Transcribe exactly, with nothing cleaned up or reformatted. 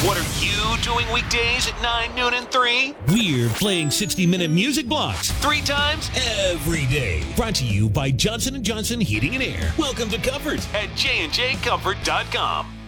What are you doing weekdays at nine, noon, and three? We're playing sixty-minute music blocks Three times every day. Brought to you by Johnson and Johnson Heating and Air. Welcome to Comfort. at j and j comfort dot com.